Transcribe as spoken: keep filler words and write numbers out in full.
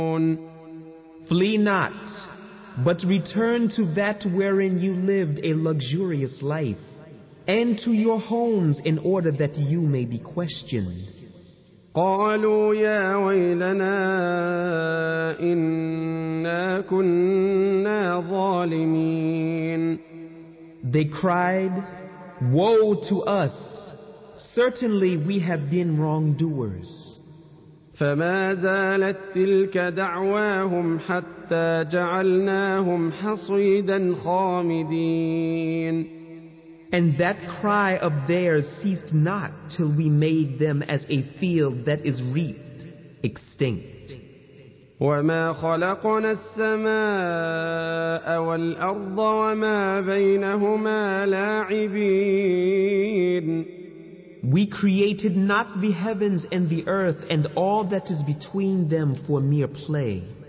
Flee not, but return to that wherein you lived a luxurious life, and to your homes in order that you may be questioned. قالوا يا ويلنا إنا كنا ظالمين. They cried, woe to us! Certainly we have been wrongdoers. فما زالت تلك دعواهم حتى جعلناهم حصيدا خامدين. And that cry of theirs ceased not till we made them as a field that is reaped, extinct. وما خلقنا السماء والأرض وما بينهما لاعبين. We created not the heavens and the earth and all that is between them for mere play.